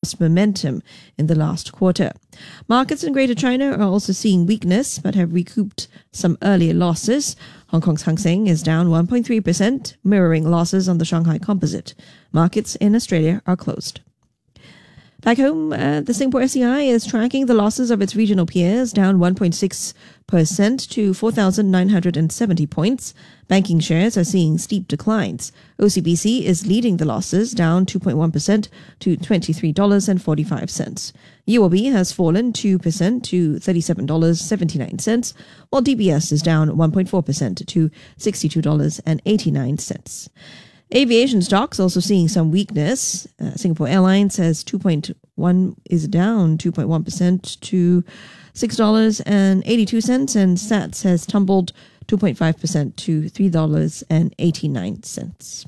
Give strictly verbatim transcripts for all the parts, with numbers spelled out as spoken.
lost momentum in the last quarter. Markets in Greater China are also seeing weakness but have recouped some earlier losses. Hong Kong's Hang Seng is down one point three percent, mirroring losses on the Shanghai Composite. Markets in Australia are closed. Back home, uh, the Singapore S C I is tracking the losses of its regional peers, down one point six percent to four thousand nine hundred seventy points. Banking shares are seeing steep declines. O C B C is leading the losses, down two point one percent to twenty-three dollars and forty-five cents. U O B has fallen two percent to thirty-seven dollars and seventy-nine cents, while D B S is down one point four percent to sixty-two dollars and eighty-nine cents. Aviation stocks also seeing some weakness. Uh, Singapore Airlines says two point one is down two point one percent to six dollars and eighty-two cents, and S A T S has tumbled two point five percent to three dollars and eighty-nine cents.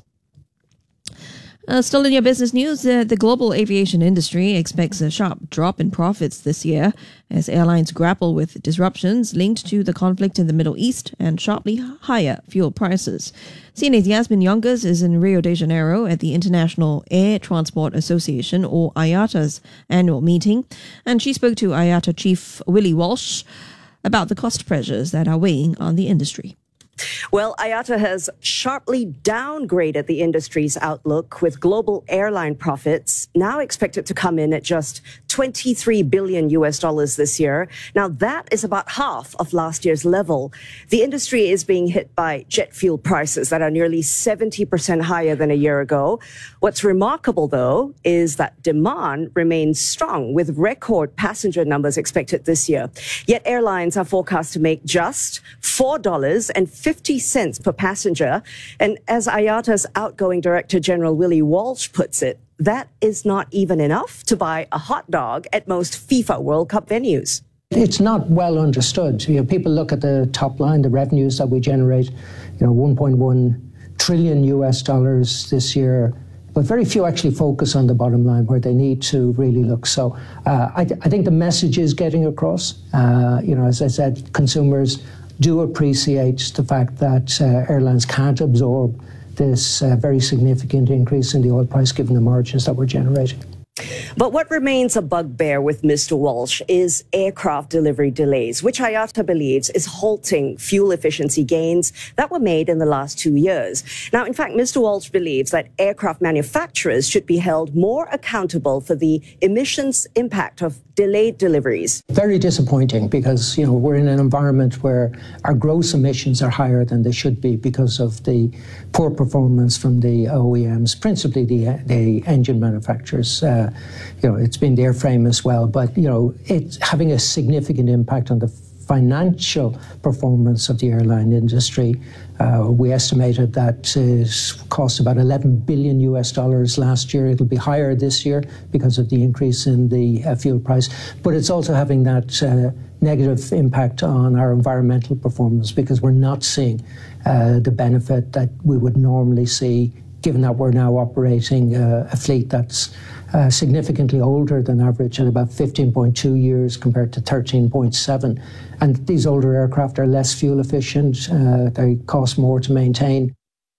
Uh, still in your business news, uh, the global aviation industry expects a sharp drop in profits this year as airlines grapple with disruptions linked to the conflict in the Middle East and sharply higher fuel prices. C N A's Yasmin Youngers is in Rio de Janeiro at the International Air Transport Association, or I A T A's annual meeting, and she spoke to I A T A Chief Willie Walsh about the cost pressures that are weighing on the industry. Well, I A T A has sharply downgraded the industry's outlook, with global airline profits now expected to come in at just twenty-three billion U S dollars this year. Now, that is about half of last year's level. The industry is being hit by jet fuel prices that are nearly seventy percent higher than a year ago. What's remarkable, though, is that demand remains strong, with record passenger numbers expected this year. Yet airlines are forecast to make just four dollars and fifty cents per passenger. And as I A T A's outgoing Director General Willie Walsh puts it, that is not even enough to buy a hot dog at most FIFA World Cup venues. It's not well understood. You know, people look at the top line, the revenues that we generate, you know, one point one trillion U S dollars this year, but very few actually focus on the bottom line where they need to really look. So uh, I, th- I think the message is getting across. Uh, you know, as I said, consumers do appreciate the fact that uh, airlines can't absorb this uh, very significant increase in the oil price given the margins that we're generating. But what remains a bugbear with Mister Walsh is aircraft delivery delays, which I A T A believes is halting fuel efficiency gains that were made in the last two years. Now, in fact, Mister Walsh believes that aircraft manufacturers should be held more accountable for the emissions impact of delayed deliveries. Very disappointing because, you know, we're in an environment where our gross emissions are higher than they should be because of the poor performance from the O E Ms, principally the, the engine manufacturers. Uh, you know, it's been the airframe as well, but, you know, it's having a significant impact on the financial performance of the airline industry. Uh, we estimated that it cost about eleven billion U S dollars last year. It'll be higher this year because of the increase in the uh, fuel price. But it's also having that uh, negative impact on our environmental performance because we're not seeing uh, the benefit that we would normally see, given that we're now operating uh, a fleet that's uh, significantly older than average at about fifteen point two years compared to thirteen point seven. And these older aircraft are less fuel efficient. Uh, they cost more to maintain.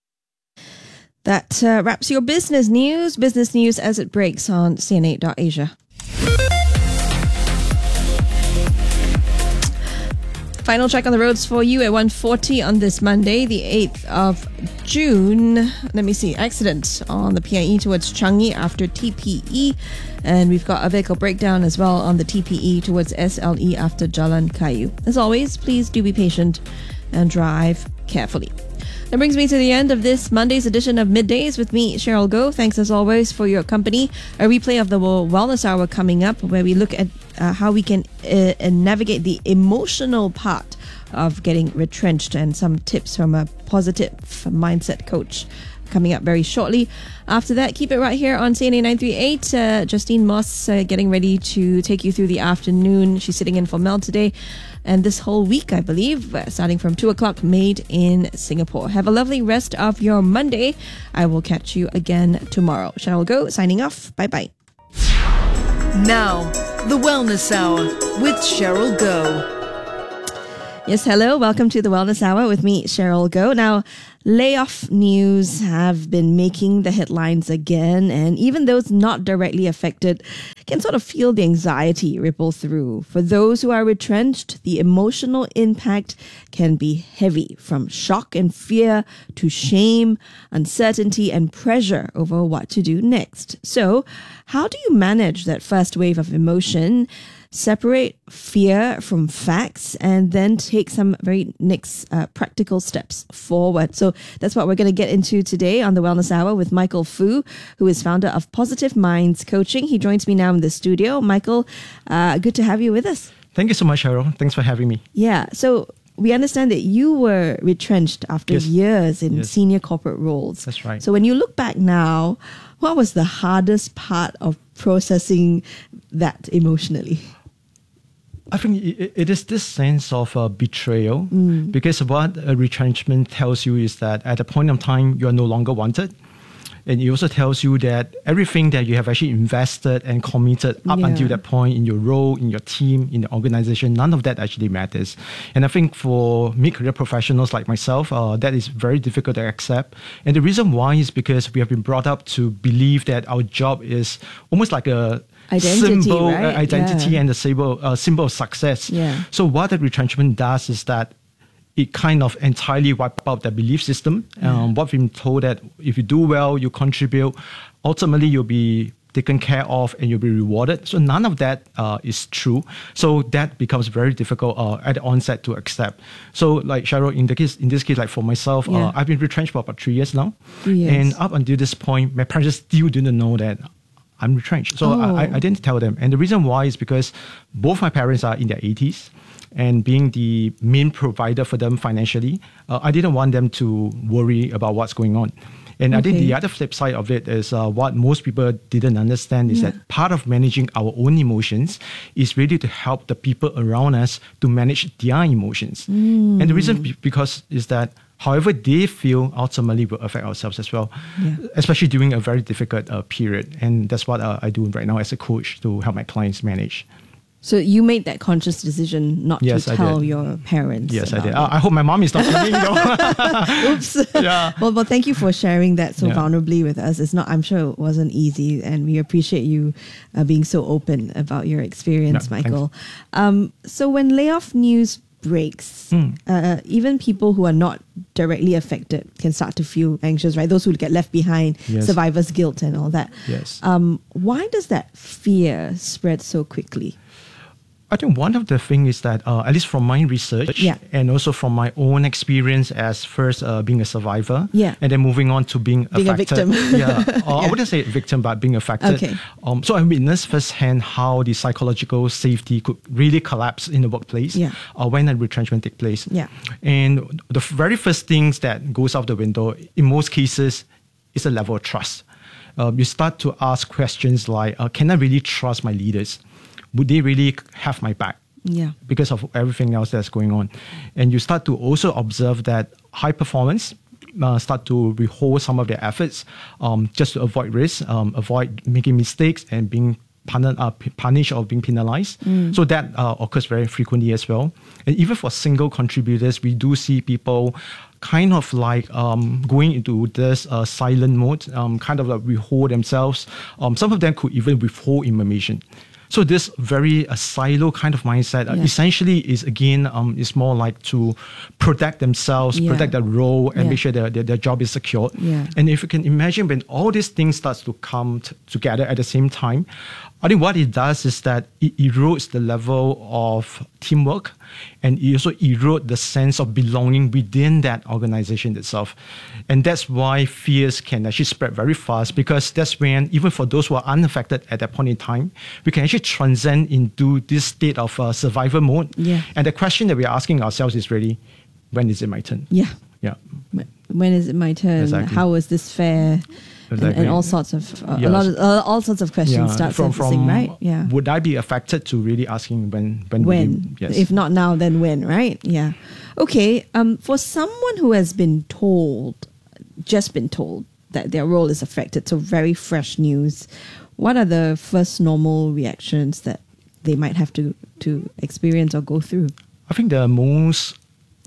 That uh, wraps your business news. Business news as it breaks on C N A dot Asia. Final check on the roads for you at one forty on this Monday, the eighth of June. Let me see. Accident on the P I E towards Changi after T P E. And we've got a vehicle breakdown as well on the T P E towards S L E after Jalan Kayu. As always, please do be patient and drive carefully. That brings me to the end of this Monday's edition of Middays with me, Cheryl Goh. Thanks as always for your company. A replay of the Wellness Hour coming up where we look at uh, how we can uh, navigate the emotional part of getting retrenched and some tips from a positive mindset coach coming up very shortly. After that, keep it right here on C N A nine three eight. Uh, Justine Moss uh, getting ready to take you through the afternoon. She's sitting in for Mel today. And this whole week, I believe, uh, starting from two o'clock, made in Singapore. Have a lovely rest of your Monday. I will catch you again tomorrow. Cheryl Goh, signing off. Bye-bye. Now, the Wellness Hour with Cheryl Goh. Yes, hello. Welcome to the Wellness Hour with me, Cheryl Goh. Now, layoff news have been making the headlines again, and even those not directly affected can sort of feel the anxiety ripple through. For those who are retrenched, the emotional impact can be heavy, from shock and fear to shame, uncertainty, and pressure over what to do next. So, how do you manage that first wave of emotion, separate fear from facts, and then take some very next uh, practical steps forward? So that's what we're going to get into today on the Wellness Hour with Michael Fu, who is founder of Positive Minds Coaching. He joins me now in the studio. Michael, uh, good to have you with us. Thank you so much, Cheryl. Thanks for having me. Yeah. So we understand that you were retrenched after Yes. years in Yes. senior corporate roles. That's right. So when you look back now, what was the hardest part of processing that emotionally? I think it, it is this sense of uh, betrayal, Mm. because what a retrenchment tells you is that at a point of time, you are no longer wanted. And it also tells you that everything that you have actually invested and committed up Yeah. until that point in your role, in your team, in the organization, none of that actually matters. And I think for mid-career professionals like myself, uh, that is very difficult to accept. And the reason why is because we have been brought up to believe that our job is almost like a Identity, symbol, uh, right? identity Yeah. and a symbol, uh, symbol of success. Yeah. So what the retrenchment does is that it kind of entirely wipes out the belief system. Um, what we've been told that if you do well, you contribute, ultimately you'll be taken care of and you'll be rewarded. So none of that uh, is true. So that becomes very difficult uh, at the onset to accept. So like Cheryl, in the case, in this case, like for myself, Yeah. uh, I've been retrenched for about three years now. Three years. And up until this point, my parents still didn't know that I'm retrenched. So Oh. I, I didn't tell them. And the reason why is because both my parents are in their eighties. And being the main provider for them financially, uh, I didn't want them to worry about what's going on. And I think Okay. the other flip side of it is uh, what most people didn't understand is Yeah. that part of managing our own emotions is really to help the people around us to manage their emotions. Mm. And the reason be- because is that however they feel ultimately will affect ourselves as well, Yeah. especially during a very difficult uh, period. And that's what uh, I do right now as a coach to help my clients manage. So you made that conscious decision not Yes, to I tell did. your parents. Yes, I about did. it. I I hope my mom is not listening though. Oops. Yeah. Well, well, thank you for sharing that so Yeah. vulnerably with us. It's not. I'm sure it wasn't easy, and we appreciate you uh, being so open about your experience, Yeah, thanks. Michael. Um, so when layoff news breaks, Hmm. uh, even people who are not directly affected can start to feel anxious, right? Those who get left behind, Yes. survivor's guilt, and all that. Yes. Um, why does that fear spread so quickly? I think one of the things is that, uh, at least from my research Yeah. and also from my own experience as first uh, being a survivor, Yeah. and then moving on to being, Being a affected. victim. yeah, or Yeah. I wouldn't say victim, but being affected. Okay. Um, so I witnessed firsthand how the psychological safety could really collapse in the workplace Yeah. uh, when a retrenchment takes place. Yeah. And the very first things that goes out the window, in most cases, is a level of trust. Uh, you start to ask questions like, uh, can I really trust my leaders? Would they really have my back? Yeah. Because of everything else that's going on. And you start to also observe that high performance uh, start to withhold some of their efforts um, just to avoid risk, um, avoid making mistakes and being pun- uh, p- punished or being penalized. So that uh, occurs very frequently as well. And even for single contributors, we do see people kind of like um, going into this uh, silent mode, um, kind of like withhold themselves. Um, some of them could even withhold information. So this very uh, silo kind of mindset uh, Yeah. essentially is again um, is more like to protect themselves, Yeah. protect their role, and Yeah. make sure their, their, their job is secured. Yeah. And if you can imagine when all these things starts to come t- together at the same time, I think what it does is that it erodes the level of teamwork, and it also erodes the sense of belonging within that organization itself. And that's why fears can actually spread very fast, because that's when, even for those who are unaffected at that point in time, we can actually transcend into this state of uh, survival mode. Yeah. And the question that we are asking ourselves is really, when is it my turn? Yeah. Yeah. When is it my turn? Exactly. How is this fair? And, and Exactly. all sorts of uh, a Yes. lot of uh, all sorts of questions Yeah, start from, surfacing, from right? Yeah. would I be affected to really asking when when would When? you- yes. If not now, then when? Right? Yeah. Okay. Um, for someone who has been told, just been told that their role is affected, so very fresh news, what are the first normal reactions that they might have to to experience or go through? I think the most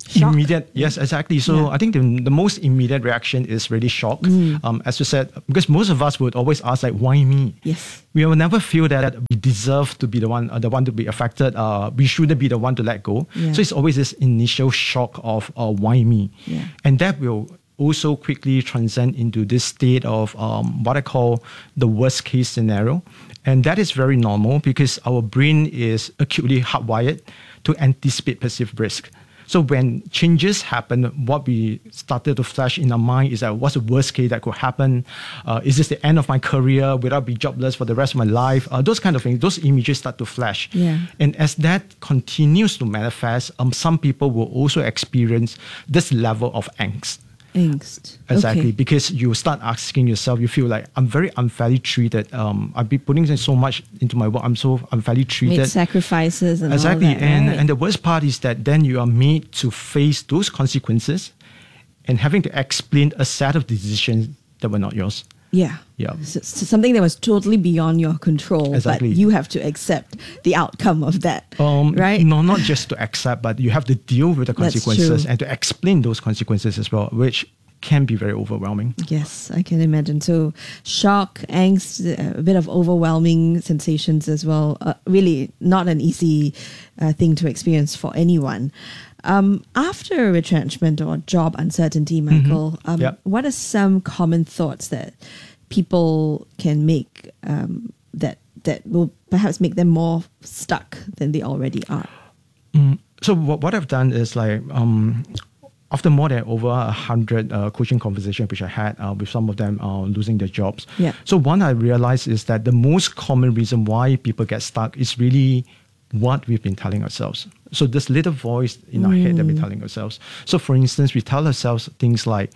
Shock. Immediate, yes, exactly. So Yeah. I think the, the most immediate reaction is really shock. Mm. Um, as you said, because most of us would always ask like, why me? Yes. We will never feel that we deserve to be the one, uh, the one to be affected. Uh, we shouldn't be the one to let go. Yeah. So it's always this initial shock of uh, why me, Yeah. and that will also quickly transcend into this state of um, what I call the worst case scenario. And that is very normal because our brain is acutely hardwired to anticipate perceived risk. So when changes happen, what we started to flash in our mind is that what's the worst case that could happen? Uh, is this the end of my career? Will I be jobless for the rest of my life? Uh, those kind of things, those images start to flash. Yeah. And as that continues to manifest, um, some people will also experience this level of angst. Angst. Exactly, Okay. because you start asking yourself, you feel like I'm very unfairly treated. Um, I've been putting in so much into my work. I'm so unfairly treated. Made sacrifices and Exactly, all that, and right? and the worst part is that then you are made to face those consequences, and having to explain a set of decisions that were not yours. Yeah. Yeah. So, so something that was totally beyond your control, Exactly. but you have to accept the outcome of that, Um, right? No, not just to accept, but you have to deal with the That's consequences true. and to explain those consequences as well, which can be very overwhelming. Yes, I can imagine. So, shock, angst, a bit of overwhelming sensations as well. Uh, really, not an easy uh, thing to experience for anyone. Um, after retrenchment or job uncertainty, Michael, um, Yep. what are some common thoughts that people can make um, that that will perhaps make them more stuck than they already are? So what, what I've done is like um, after more than over a hundred uh, coaching conversations which I had uh, with some of them uh, losing their jobs. Yeah. So one I realized is that the most common reason why people get stuck is really what we've been telling ourselves. So this little voice in our head that we're telling ourselves. So for instance, we tell ourselves things like,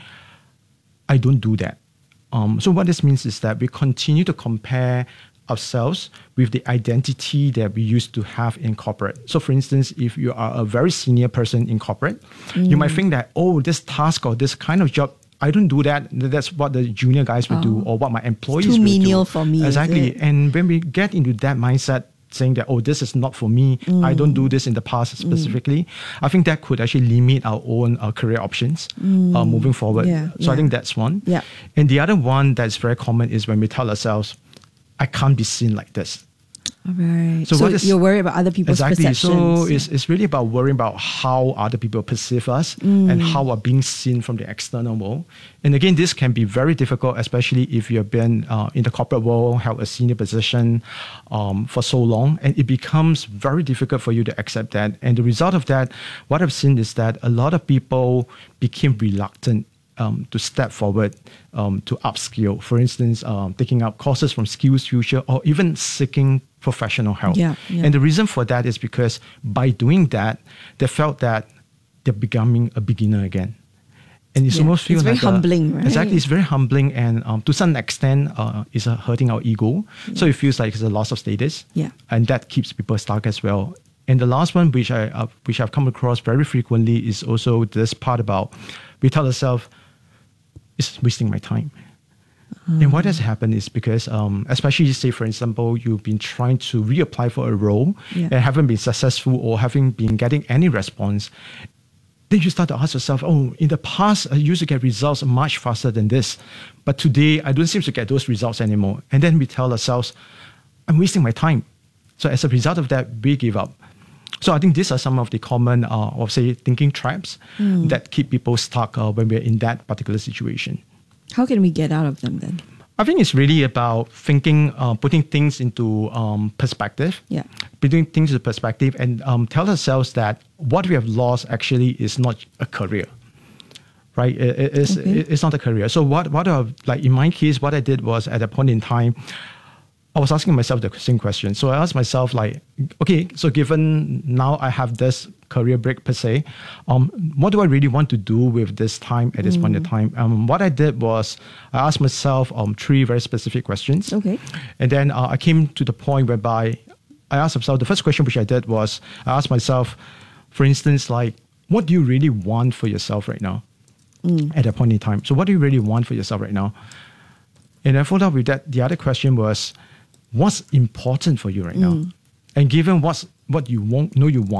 I don't do that. Um, so what this means is that we continue to compare ourselves with the identity that we used to have in corporate. So for instance, if you are a very senior person in corporate, you might think that, oh, this task or this kind of job, I don't do that. That's what the junior guys would do or what my employees too would menial do. for me, is Exactly. it? And when we get into that mindset, saying that, oh, this is not for me, I don't do this in the past specifically, I think that could actually limit our own uh, career options uh, moving forward. Yeah, so I yeah. think that's one. Yeah. And the other one that's very common is when we tell ourselves, I can't be seen like this. All right. So So, what is- you're worried about other people's Exactly. perceptions. So it's, it's really about worrying about how other people perceive us and how we're being seen from the external world. And again, this can be very difficult, especially if you've been uh, in the corporate world, held a senior position um, for so long, and it becomes very difficult for you to accept that. And the result of that, what I've seen is that a lot of people became reluctant Um, to step forward, um, to upskill. For instance, um, taking up courses from Skills Future or even seeking professional help. Yeah, yeah. And the reason for that is because by doing that, they felt that they're becoming a beginner again. And it's Yeah, almost feel it's very like a- humbling, right? Exactly, it's very humbling, and um, to some extent, uh, it's uh, hurting our ego. So it feels like it's a loss of status. Yeah. And that keeps people stuck as well. And the last one, which I uh, which I've come across very frequently, is also this part about we tell ourselves, it's wasting my time. And what has happened is because, um, especially say, for example, you've been trying to reapply for a role Yeah. and haven't been successful or haven't been getting any response, then you start to ask yourself, oh, in the past, I used to get results much faster than this. But today, I don't seem to get those results anymore. And then we tell ourselves, I'm wasting my time. So as a result of that, we give up. So I think these are some of the common, uh, or say, thinking traps that keep people stuck uh, when we're in that particular situation. How can we get out of them then? I think it's really about thinking, uh, putting things into um, perspective, Yeah. putting things into perspective, and um, tell ourselves that what we have lost actually is not a career, right? It, it- it's, Okay. it- it's not a career. So what, what I, like in my case, what I did was at a point in time, I was asking myself the same question. So I asked myself, like, okay, so given now I have this career break per se, um, what do I really want to do with this time at this point in time? Um, what I did was I asked myself um, three very specific questions. Okay. And then uh, I came to the point whereby I asked myself, the first question which I did was, I asked myself, for instance, like, what do you really want for yourself right now at that point in time? So what do you really want for yourself right now? And I followed up with that. The other question was, what's important for you right now? And given what's what you want, know you want,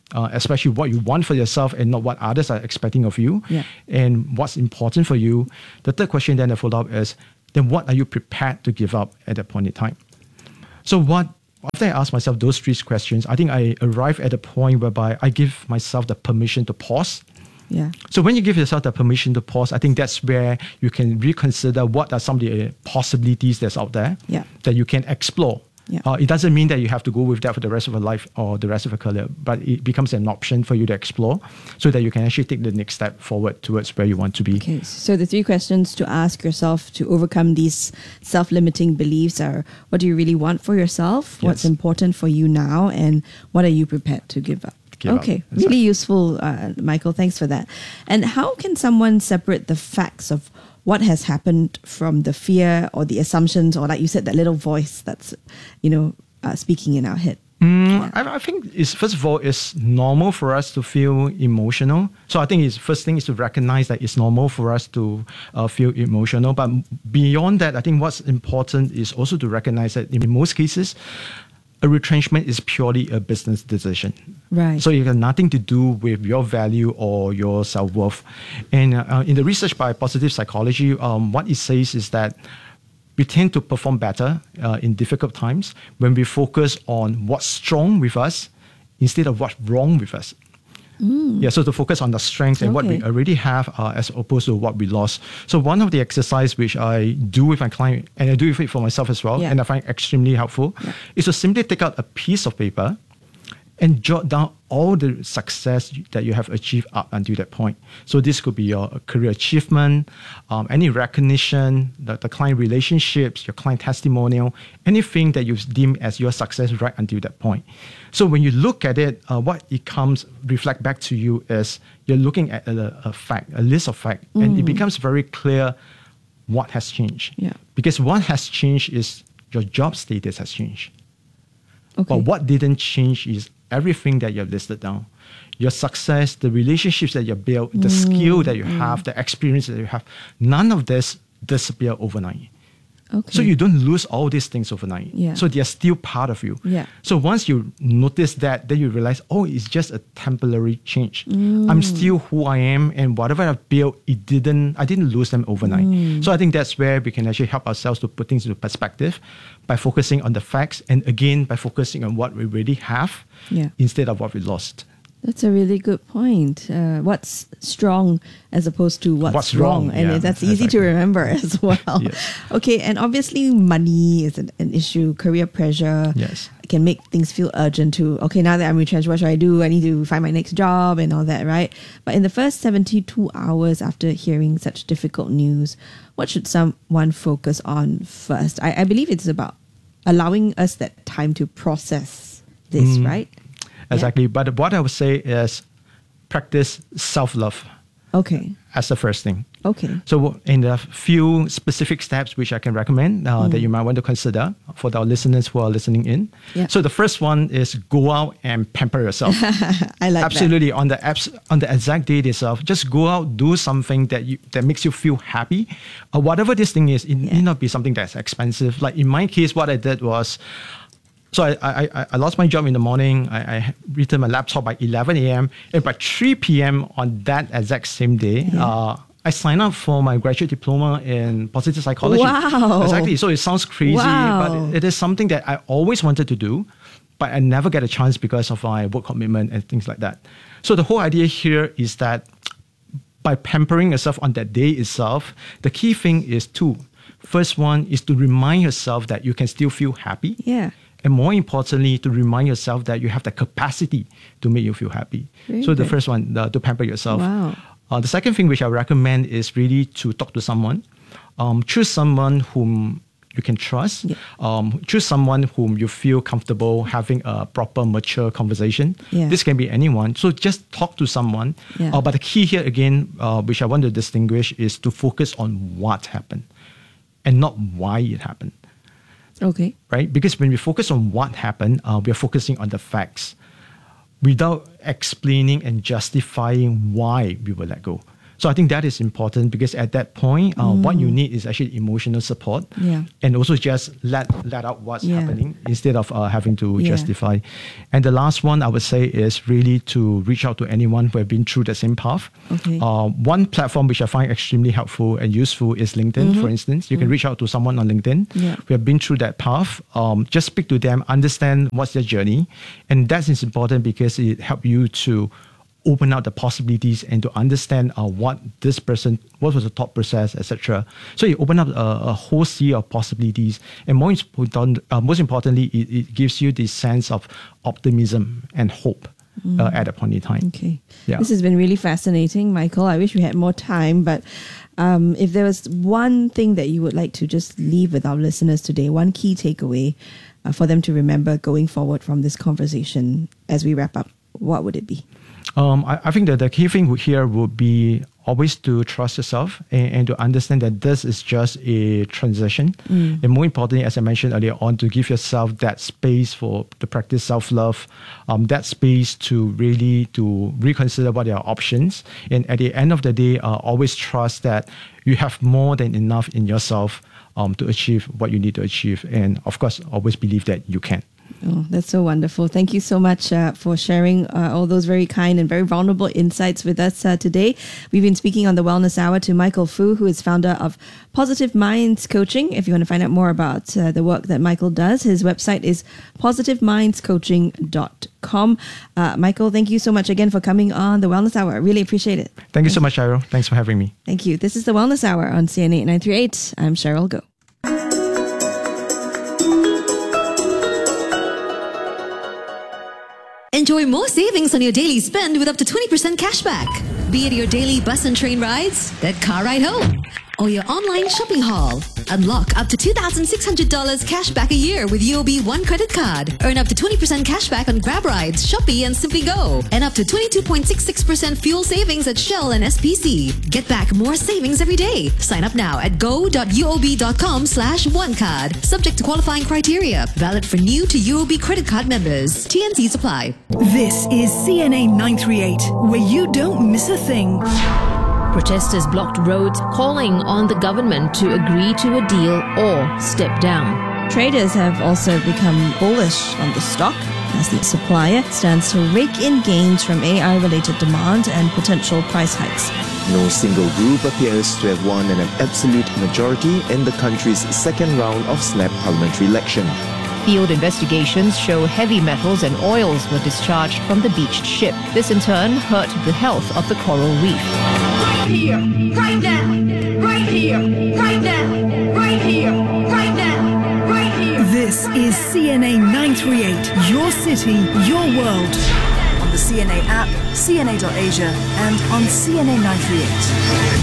uh, especially what you want for yourself and not what others are expecting of you, Yeah. and what's important for you. The third question then I follow up is, then what are you prepared to give up at that point in time? So what, after I ask myself those three questions, I think I arrive at a point whereby I give myself the permission to pause. Yeah. So when you give yourself the permission to pause, I think that's where you can reconsider what are some of the possibilities that's out there Yeah. that you can explore. Yeah. Uh, it doesn't mean that you have to go with that for the rest of your life or the rest of your career, but it becomes an option for you to explore so that you can actually take the next step forward towards where you want to be. Okay, so the three questions to ask yourself to overcome these self-limiting beliefs are: what do you really want for yourself? What's Yes. important for you now? And what are you prepared to give up? Give up. Okay, That's really right. useful, uh, Michael. Thanks for that. And how can someone separate the facts of what has happened from the fear or the assumptions, or like you said, that little voice that's, you know, uh, speaking in our head? Mm, I, I think it's, first of all, it's normal for us to feel emotional. So I think it's first thing is to recognize that it's normal for us to uh, feel emotional. But beyond that, I think what's important is also to recognize that in most cases, a retrenchment is purely a business decision. Right. So it has nothing to do with your value or your self-worth. And uh, in the research by Positive Psychology, um, what it says is that we tend to perform better uh, in difficult times when we focus on what's strong with us instead of what's wrong with us. Mm. Yeah, so to focus on the strengths and what we Okay. already have uh, as opposed to what we lost. So one of the exercise which I do with my client, and I do it for myself as well, Yeah. and I find extremely helpful, Yeah. is to simply take out a piece of paper and jot down all the success that you have achieved up until that point. So this could be your career achievement, um, any recognition, the, the client relationships, your client testimonial, anything that you deem as your success right until that point. So when you look at it, uh, what it comes reflect back to you is you're looking at a, a fact, a list of facts, and it becomes very clear what has changed. Yeah. Because what has changed is your job status has changed. Okay. But what didn't change is everything that you have listed down. Your success, the relationships that you built, the skill that you have, the experience that you have, none of this disappear overnight. Okay. So you don't lose all these things overnight. Yeah. So they are still part of you. Yeah. So once you notice that, then you realize, oh, it's just a temporary change. I'm still who I am, and whatever I've built, it didn't. I didn't lose them overnight. So I think that's where we can actually help ourselves to put things into perspective by focusing on the facts, and again by focusing on what we really have Yeah. instead of what we lost. That's a really good point. Uh, what's strong as opposed to what's, What's wrong. wrong, And yeah, that's easy exactly. to remember as well. Yes. Okay, and obviously money is an, an issue, career pressure. Yes. Can make things feel urgent too. Okay, now that I'm retrenched, what should I do? I need to find my next job and all that, right? But in the first seventy-two hours after hearing such difficult news, what should someone focus on first? I, I believe it's about allowing us that time to process this, right? Exactly. But what I would say is practice self-love Okay. as the first thing. Okay. So in the few specific steps which I can recommend uh, that you might want to consider for our listeners who are listening in. Yeah. So the first one is go out and pamper yourself. I like Absolutely. On the apps, on the exact date itself, just go out, do something that you that makes you feel happy. Uh, whatever this thing is, it Yeah. need not be something that's expensive. Like in my case, what I did was, so I, I, I lost my job in the morning. I, I returned my laptop by eleven a.m. And by three p.m. on that exact same day, Yeah. uh, I signed up for my graduate diploma in positive psychology. Wow. Exactly. So it sounds crazy, Wow. but it is something that I always wanted to do, but I never get a chance because of my work commitment and things like that. So the whole idea here is that by pampering yourself on that day itself, the key thing is two. First one is to remind yourself that you can still feel happy. Yeah. And more importantly, to remind yourself that you have the capacity to make you feel happy. Very so the good. first one, the, to pamper yourself. Wow. Uh, the second thing which I recommend is really to talk to someone. Um, choose someone whom you can trust. Yeah. Um, choose someone whom you feel comfortable having a proper, mature conversation. Yeah. This can be anyone. So just talk to someone. Yeah. Uh, but the key here again, uh, which I want to distinguish, is to focus on what happened and not why it happened. Okay. Right? Because when we focus on what happened, uh, we are focusing on the facts without explaining and justifying why we were let go. So I think that is important because at that point, uh, mm. what you need is actually emotional support, yeah. and also just let let out what's yeah. happening instead of uh, having to yeah. justify. And the last one I would say is really to reach out to anyone who have been through the same path. Okay. Uh, one platform which I find extremely helpful and useful is LinkedIn, mm-hmm. for instance. You mm-hmm. can reach out to someone on LinkedIn yeah. who have been through that path. Um, just speak to them, understand what's their journey, and that is important because it helps you to open up the possibilities and to understand uh, what this person, what was the thought process, et cetera. So you open up a, a whole sea of possibilities, and more important, uh, most importantly, it, it gives you this sense of optimism and hope mm. uh, at a point in time. Okay, yeah. This has been really fascinating, Michael. I wish we had more time, but um, if there was one thing that you would like to just leave with our listeners today, one key takeaway uh, for them to remember going forward from this conversation as we wrap up, what would it be? Um, I, I think that the key thing here would be always to trust yourself and, and to understand that this is just a transition. Mm. And more importantly, as I mentioned earlier on, to give yourself that space for to practice self-love, um, that space to really to reconsider what are your options. And at the end of the day, uh, always trust that you have more than enough in yourself um, to achieve what you need to achieve. And of course, always believe that you can. Oh, that's so wonderful. Thank you so much uh, for sharing uh, all those very kind and very vulnerable insights with us uh, today. We've been speaking on the Wellness Hour to Michael Fu, who is founder of Positive Minds Coaching. If you want to find out more about uh, the work that Michael does, his website is positive minds coaching dot com. Uh, Michael, thank you so much again for coming on the Wellness Hour. I really appreciate it. Thank, thank you so much, Cheryl. Thanks for having me. Thank you. This is the Wellness Hour on C N A eight nine three eight. I'm Cheryl Goh. Enjoy more savings on your daily spend with up to twenty percent cashback. Be it your daily bus and train rides, that car ride home, or your online shopping haul. Unlock up to two thousand six hundred dollars cashback a year with U O B One credit card. Earn up to twenty percent cashback on Grab rides, Shopee and Simply Go. And up to twenty-two point six six percent fuel savings at Shell and S P C. Get back more savings every day. Sign up now at go.uob.com slash one card. Subject to qualifying criteria. Valid for new to U O B credit card members. T N Cs apply. This is C N A nine three eight, where you don't miss a thing. Protesters blocked roads, calling on the government to agree to a deal or step down. Traders have also become bullish on the stock as the supplier stands to rake in gains from A I-related demand and potential price hikes. No single group appears to have won an absolute majority in the country's second round of snap parliamentary election. Field investigations show heavy metals and oils were discharged from the beached ship. This in turn hurt the health of the coral reef. Right here, right now, right here, right now, right here, right now, right here. This is C N A nine three eight, your city, your world. On the C N A app, C N A dot Asia, and on C N A nine three eight.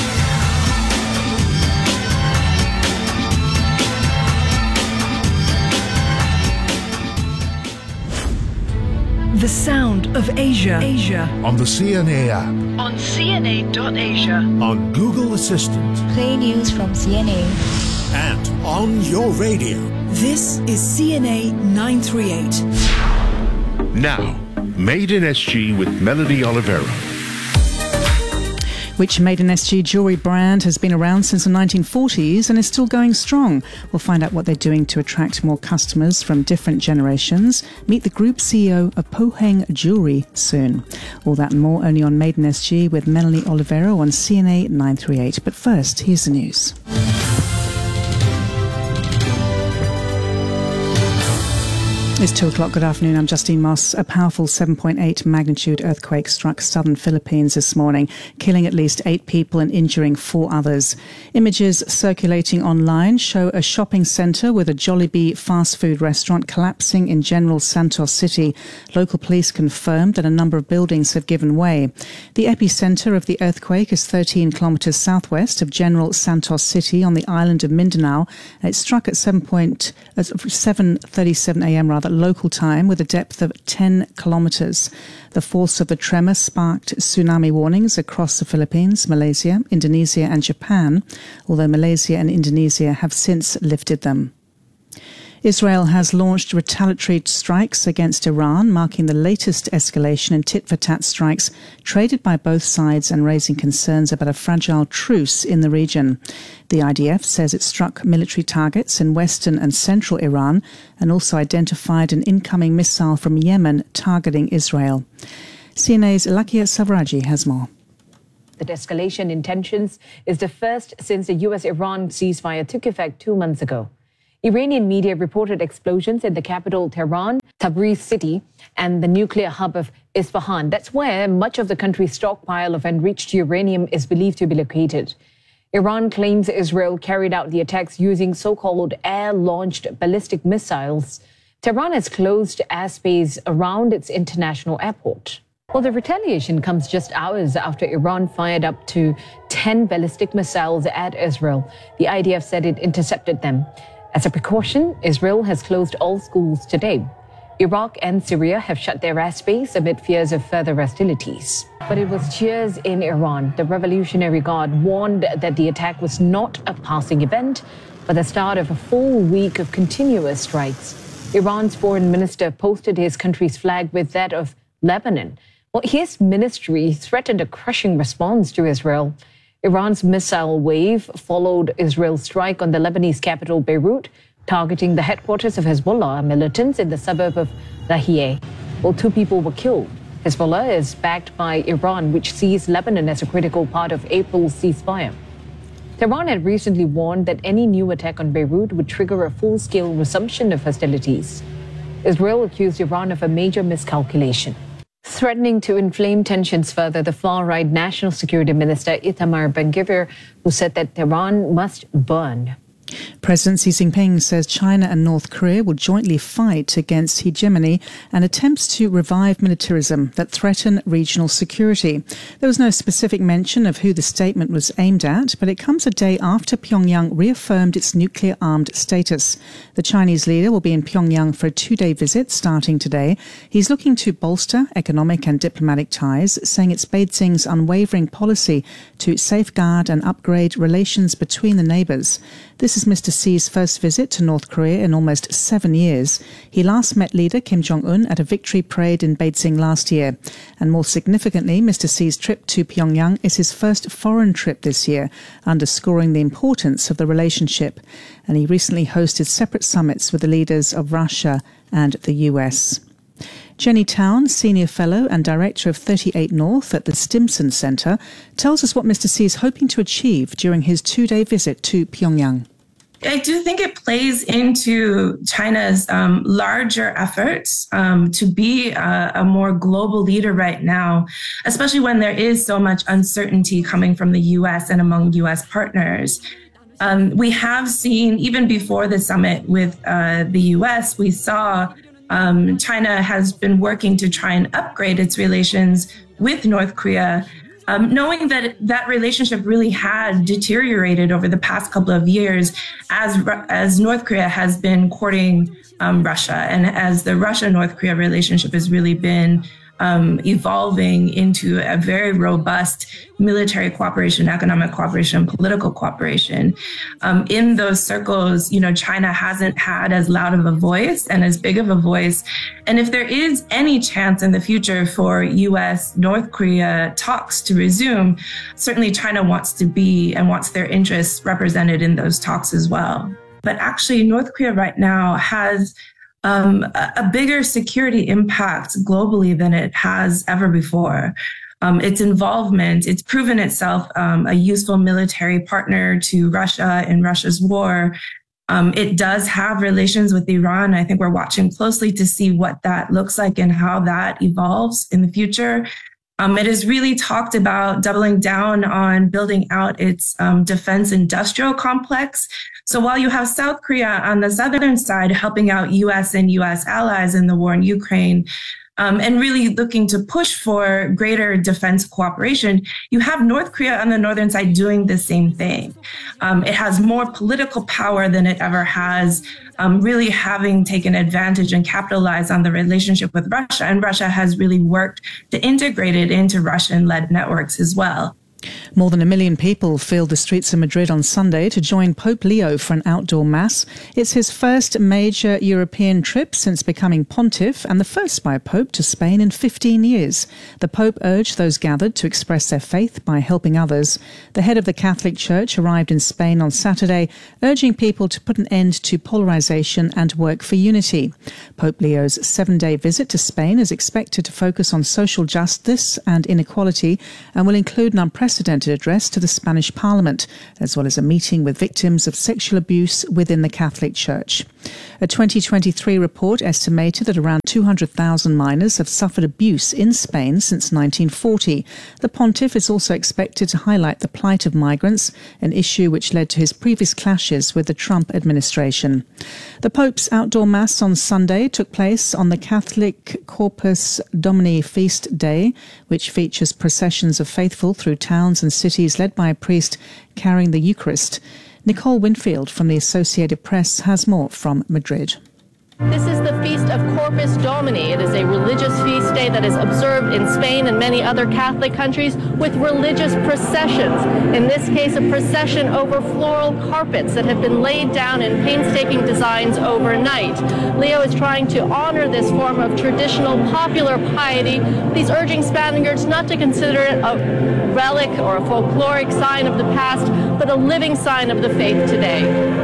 The sound of Asia. Asia. On the C N A app. On C N A dot Asia. On Google Assistant. Play news from C N A. And on your radio. This is C N A nine three eight. Now, Made in S G with Melody Oliveira. Which Made in S G jewellery brand has been around since the nineteen forties and is still going strong. We'll find out what they're doing to attract more customers from different generations. Meet the group C E O of Pohang Jewellery soon. All that and more only on Made in S G with Melanie Oliveira on C N A nine three eight. But first, here's the news. It's two o'clock. Good afternoon. I'm Justine Moss. A powerful seven point eight magnitude earthquake struck southern Philippines this morning, killing at least eight people and injuring four others. Images circulating online show a shopping centre with a Jollibee fast food restaurant collapsing in General Santos City. Local police confirmed that a number of buildings have given way. The epicentre of the earthquake is thirteen kilometres southwest of General Santos City on the island of Mindanao. It struck at seven thirty-seven a.m. rather. Local time with a depth of ten kilometres. The force of the tremor sparked tsunami warnings across the Philippines, Malaysia, Indonesia and Japan, although Malaysia and Indonesia have since lifted them. Israel has launched retaliatory strikes against Iran, marking the latest escalation in tit-for-tat strikes traded by both sides and raising concerns about a fragile truce in the region. The I D F says it struck military targets in western and central Iran and also identified an incoming missile from Yemen targeting Israel. C N A's Lakia Savraji has more. The escalation in tensions is the first since the U S Iran ceasefire took effect two months ago. Iranian media reported explosions in the capital Tehran, Tabriz city, and the nuclear hub of Isfahan. That's where much of the country's stockpile of enriched uranium is believed to be located. Iran claims Israel carried out the attacks using so-called air-launched ballistic missiles. Tehran has closed airspace around its international airport. Well, the retaliation comes just hours after Iran fired up to ten ballistic missiles at Israel. The I D F said it intercepted them. As a precaution, Israel has closed all schools today. Iraq and Syria have shut their airspace amid fears of further hostilities. But it was cheers in Iran. The Revolutionary Guard warned that the attack was not a passing event, but the start of a full week of continuous strikes. Iran's foreign minister posted his country's flag with that of Lebanon. Well, his ministry threatened a crushing response to Israel. Iran's missile wave followed Israel's strike on the Lebanese capital, Beirut, targeting the headquarters of Hezbollah militants in the suburb of Lahiyeh. Well, two people were killed. Hezbollah is backed by Iran, which sees Lebanon as a critical part of April's ceasefire. Tehran had recently warned that any new attack on Beirut would trigger a full-scale resumption of hostilities. Israel accused Iran of a major miscalculation. Threatening to inflame tensions further, the far-right National Security Minister Itamar Ben-Gvir, who said that Tehran must burn. President Xi Jinping says China and North Korea will jointly fight against hegemony and attempts to revive militarism that threaten regional security. There was no specific mention of who the statement was aimed at, but it comes a day after Pyongyang reaffirmed its nuclear-armed status. The Chinese leader will be in Pyongyang for a two-day visit starting today. He's looking to bolster economic and diplomatic ties, saying it's Beijing's unwavering policy to safeguard and upgrade relations between the neighbours. This is Mister Xi's first visit to North Korea in almost seven years. He last met leader Kim Jong-un at a victory parade in Beijing last year. And more significantly, Mister Xi's trip to Pyongyang is his first foreign trip this year, underscoring the importance of the relationship. And he recently hosted separate summits with the leaders of Russia and the U S. Jenny Town, Senior Fellow and Director of thirty-eight North at the Stimson Centre, tells us what Mister Xi is hoping to achieve during his two-day visit to Pyongyang. I do think it plays into China's um, larger efforts um, to be a, a more global leader right now, especially when there is so much uncertainty coming from the U S and among U S partners. Um, we have seen, even before the summit with uh, the U S, we saw um, China has been working to try and upgrade its relations with North Korea, Um, knowing that that relationship really had deteriorated over the past couple of years as as North Korea has been courting um, Russia, and as the Russia-North Korea relationship has really been um, evolving into a very robust military cooperation, economic cooperation, political cooperation. Um, in those circles, you know, China hasn't had as loud of a voice and as big of a voice. And if there is any chance in the future for U S North Korea talks to resume, certainly China wants to be and wants their interests represented in those talks as well. But actually, North Korea right now has um, a, a bigger security impact globally than it has ever before. Um, its involvement, it's proven itself um, a useful military partner to Russia in Russia's war. Um, it does have relations with Iran. I think we're watching closely to see what that looks like and how that evolves in the future. Um, it has really talked about doubling down on building out its um, defense industrial complex. So while you have South Korea on the southern side helping out U S and U S allies in the war in Ukraine, um, and really looking to push for greater defense cooperation, you have North Korea on the northern side doing the same thing. Um, it has more political power than it ever has, um, really having taken advantage and capitalized on the relationship with Russia. And Russia has really worked to integrate it into Russian-led networks as well. More than a million people filled the streets of Madrid on Sunday to join Pope Leo for an outdoor mass. It's his first major European trip since becoming pontiff and the first by a pope to Spain in fifteen years. The Pope urged those gathered to express their faith by helping others. The head of the Catholic Church arrived in Spain on Saturday, urging people to put an end to polarization and work for unity. Pope Leo's seven-day visit to Spain is expected to focus on social justice and inequality and will include an unprecedented address to the Spanish Parliament, as well as a meeting with victims of sexual abuse within the Catholic Church. A twenty twenty-three report estimated that around two hundred thousand minors have suffered abuse in Spain since nineteen forty. The pontiff is also expected to highlight the plight of migrants, an issue which led to his previous clashes with the Trump administration. The Pope's outdoor mass on Sunday took place on the Catholic Corpus Domini feast day, which features processions of faithful through towns and cities led by a priest carrying the Eucharist. Nicole Winfield from the Associated Press has more from Madrid. This is the Feast of Corpus Domini. It is a religious feast day that is observed in Spain and many other Catholic countries with religious processions. In this case, a procession over floral carpets that have been laid down in painstaking designs overnight. Leo is trying to honor this form of traditional popular piety. He's urging Spaniards not to consider it a relic or a folkloric sign of the past, but a living sign of the faith today.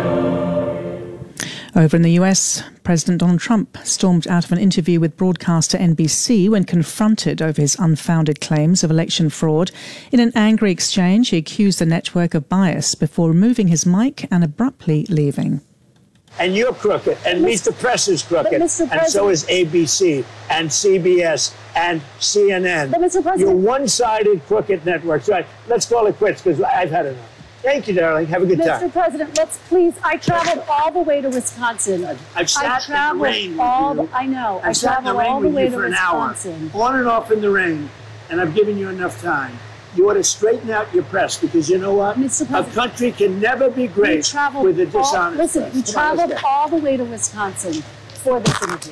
Over in the U S, President Donald Trump stormed out of an interview with broadcaster N B C when confronted over his unfounded claims of election fraud. In an angry exchange, he accused the network of bias before removing his mic and abruptly leaving. And you're crooked, and Meet the Press is crooked, and so is A B C, and C B S, and C N N. But Mister President, you're one-sided crooked networks. Right, let's call it quits, because I've had enough. Thank you, darling. Have a good time. Mister President, let's please. I traveled all the way to Wisconsin. I've, I've sat I in the rain all with you. The, I know. I've I sat in the traveled all rain the with way you to for an Wisconsin. hour, on and off in the rain, and I've given you enough time. You ought to straighten out your press, because you know what? Mister A country can never be great with a dishonest all, Listen, press. we Come traveled on, all the way to Wisconsin for this interview.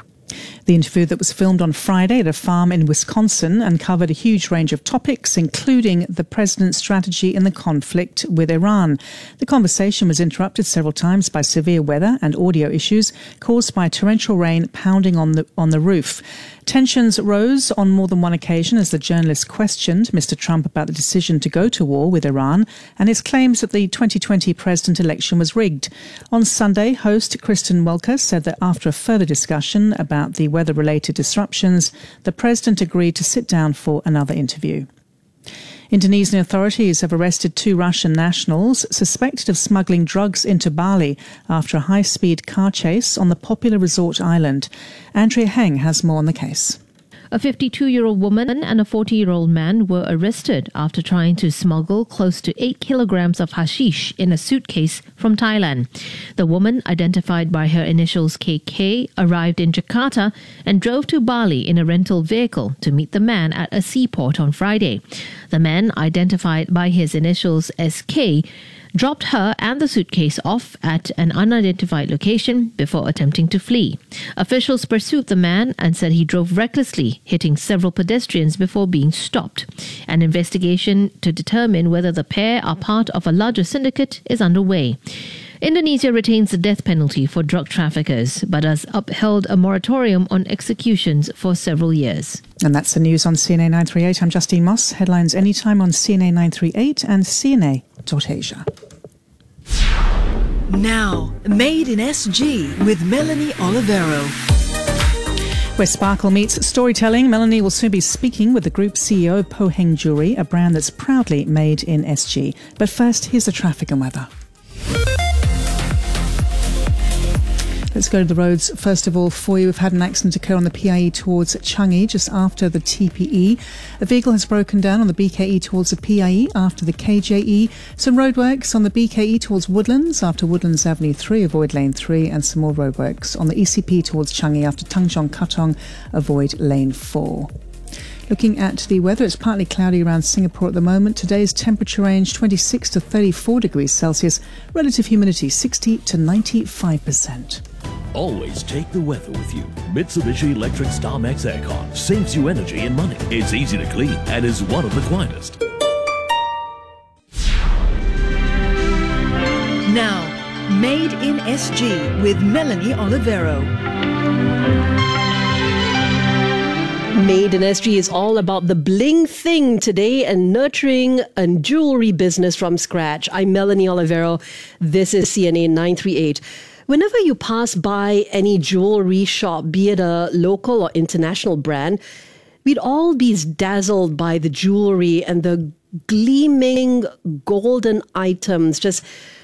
The interview that was filmed on Friday at a farm in Wisconsin and covered a huge range of topics, including the president's strategy in the conflict with Iran. The conversation was interrupted several times by severe weather and audio issues caused by torrential rain pounding on the on the roof. Tensions rose on more than one occasion as the journalist questioned Mister Trump about the decision to go to war with Iran and his claims that the twenty twenty president election was rigged. On Sunday, host Kristen Welker said that after a further discussion about the weather-related disruptions, the president agreed to sit down for another interview. Indonesian authorities have arrested two Russian nationals suspected of smuggling drugs into Bali after a high-speed car chase on the popular resort island. Andrea Heng has more on the case. A fifty-two-year-old woman and a forty-year-old man were arrested after trying to smuggle close to eight kilograms of hashish in a suitcase from Thailand. The woman, identified by her initials K K, arrived in Jakarta and drove to Bali in a rental vehicle to meet the man at a seaport on Friday. The man, identified by his initials S K, dropped her and the suitcase off at an unidentified location before attempting to flee. Officials pursued the man and said he drove recklessly, hitting several pedestrians before being stopped. An investigation to determine whether the pair are part of a larger syndicate is underway. Indonesia retains the death penalty for drug traffickers, but has upheld a moratorium on executions for several years. And that's the news on C N A nine thirty-eight. I'm Justine Moss. Headlines anytime on C N A nine thirty-eight and C N A dot asia. Now, Made in S G with Melanie Olivero. Where sparkle meets storytelling, Melanie will soon be speaking with the group C E O of Pohang Jewellery, a brand that's proudly made in S G. But first, here's the traffic and weather. Let's go to the roads. First of all, for you, we've had an accident occur on the P I E towards Changi just after the T P E. A vehicle has broken down on the B K E towards the P I E after the K J E. Some roadworks on the B K E towards Woodlands after Woodlands Avenue three, avoid lane three, and some more roadworks on the E C P towards Changi after Tanjong Katong, avoid lane four. Looking at the weather, it's partly cloudy around Singapore at the moment. Today's temperature range twenty-six to thirty-four degrees Celsius. Relative humidity sixty to ninety-five percent. Always take the weather with you. Mitsubishi Electric StarMax Aircon saves you energy and money. It's easy to clean and is one of the quietest. Made in S G with Melanie Olivero. Made in S G is all about the bling thing today and nurturing a jewelry business from scratch. I'm Melanie Olivero. This is C N A nine thirty-eight. Whenever you pass by any jewelry shop, be it a local or international brand, we'd all be dazzled by the jewelry and the gleaming golden items just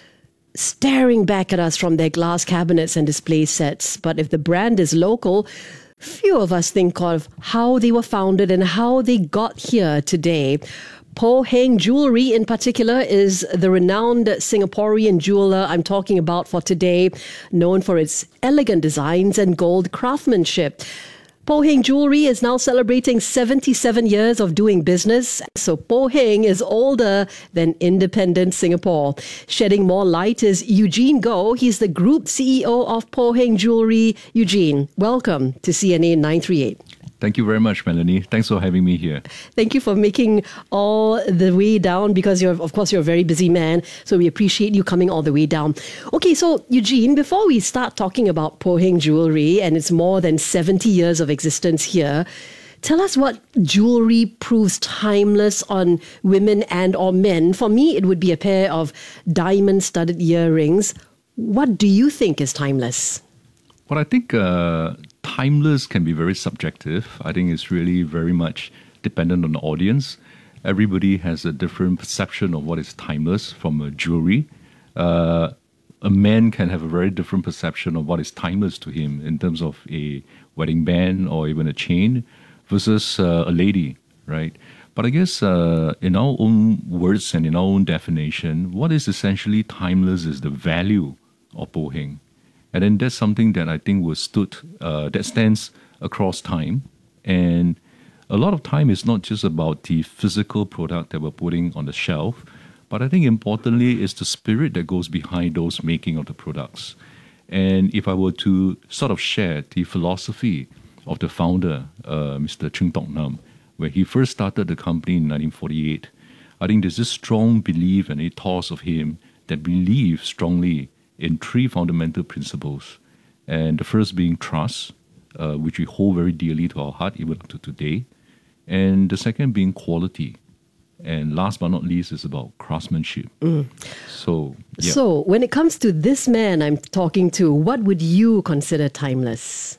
staring back at us from their glass cabinets and display sets. But if the brand is local, few of us think of how they were founded and how they got here today. Poh Heng Jewelry in particular is the renowned Singaporean jeweler I'm talking about for today, known for its elegant designs and gold craftsmanship. Poh Heng Jewelry is now celebrating seventy-seven years of doing business. So Poh Heng is older than independent Singapore. Shedding more light is Eugene Goh. He's the Group C E O of Poh Heng Jewelry. Eugene, welcome to C N A nine thirty-eight. Thank you very much, Melanie. Thanks for having me here. Thank you for making all the way down because you're, of course, you're a very busy man. So we appreciate you coming all the way down. Okay, so Eugene, before we start talking about Poh Heng Jewelry and its more than seventy years of existence here, tell us what jewelry proves timeless on women and or men. For me, it would be a pair of diamond-studded earrings. What do you think is timeless? Well, I think uh, timeless can be very subjective. I think it's really very much dependent on the audience. Everybody has a different perception of what is timeless from a jewelry. Uh, a man can have a very different perception of what is timeless to him in terms of a wedding band or even a chain versus uh, a lady, right? But I guess uh, in our own words and in our own definition, what is essentially timeless is the value of Poh Heng. And then that's something that I think was stood, uh, that stands across time. And a lot of time is not just about the physical product that we're putting on the shelf, but I think importantly is the spirit that goes behind those making of the products. And if I were to sort of share the philosophy of the founder, uh, Mister Cheung Tok Nam, where he first started the company in nineteen forty-eight, I think there's this strong belief and ethos of him that believes strongly in three fundamental principles. And the first being trust, uh, which we hold very dearly to our heart even up to today. And the second being quality. And last but not least is about craftsmanship. Mm. So, yeah. So when it comes to this man I'm talking to, what would you consider timeless?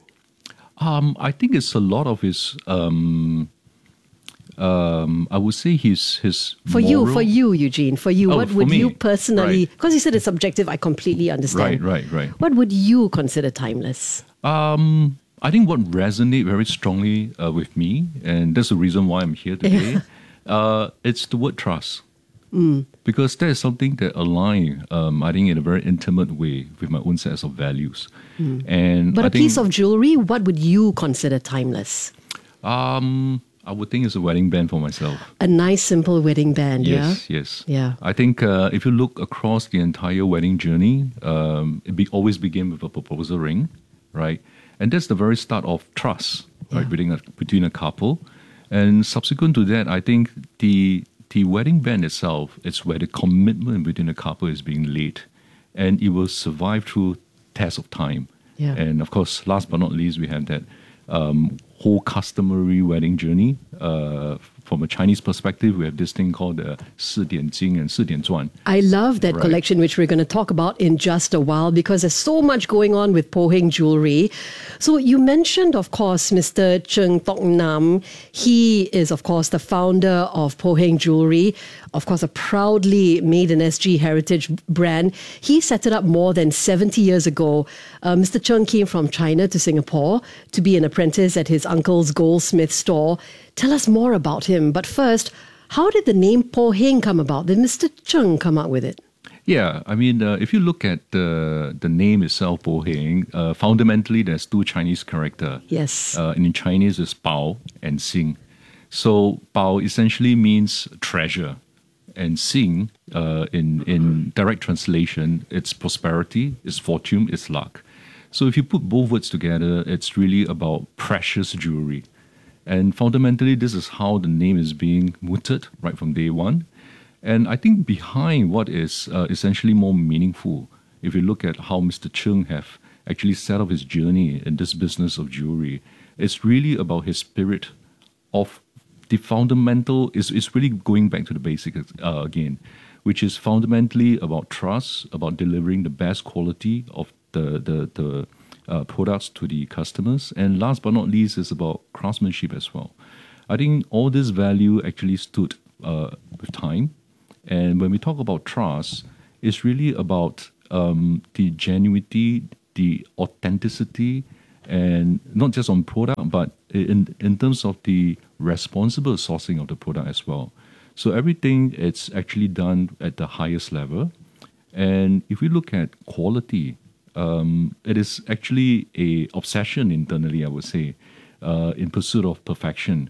Um, I think it's a lot of his... Um, Um, I would say his his for moral... you, for you, Eugene, for you, oh, what would me. you personally? Because Right. you said it's subjective, I completely understand. Right, right, right. What would you consider timeless? Um, I think what resonates very strongly uh, with me, and that's the reason why I'm here today. uh, it's the word trust, Mm. because that is something that aligns, um, I think, in a very intimate way with my own sense of values. Mm. And But I a think, piece of jewelry, what would you consider timeless? Um, I would think it's a wedding band for myself. A nice, simple wedding band, Yes, yeah? yes. Yeah. I think uh, if you look across the entire wedding journey, um, it be, always begin with a proposal ring, right? And that's the very start of trust, right, between a, between a couple. And subsequent to that, I think the the wedding band itself is where the commitment between the couple is being laid, and it will survive through test of time. Yeah. And of course, last but not least, we have that um, whole customary wedding journey. Uh, from a Chinese perspective, we have this thing called the 四点金 and 四点钻. I love that Right. collection, which we're going to talk about in just a while, because there's so much going on with Poh Heng Jewelry. So you mentioned, of course, Mister Cheung Tok Nam. He is, of course, the founder of Poh Heng Jewelry, of course, a proudly made in S G heritage brand. He set it up more than seventy years ago. Uh, Mister Cheung came from China to Singapore to be an apprentice at his uncle's goldsmith store. Tell us more about him. But first, how did the name Poh Heng come about? Did Mister Cheung come up with it? Yeah, I mean, uh, if you look at the the name itself, Poh Heng, uh, fundamentally there's two Chinese characters. Yes. Uh, and in Chinese is Bao and Xing. So Bao essentially means treasure, and Xing, uh, in in direct translation, it's prosperity, it's fortune, it's luck. So if you put both words together, it's really about precious jewelry. And fundamentally, this is how the name is being mooted right from day one. And I think behind what is uh, essentially more meaningful if you look at how Mister Cheung have actually set up his journey in this business of jewelry, it's really about his spirit of the fundamental, is it's really going back to the basics uh, again, which is fundamentally about trust, about delivering the best quality of the, the, the uh, products to the customers. And last but not least is about craftsmanship as well. I think all this value actually stood uh, with time. And when we talk about trust, it's really about um, the genuinity, the authenticity, and not just on product, but in, in terms of the responsible sourcing of the product as well. So everything, it's actually done at the highest level. And if we look at quality, um, it is actually a obsession internally, I would say, uh, in pursuit of perfection.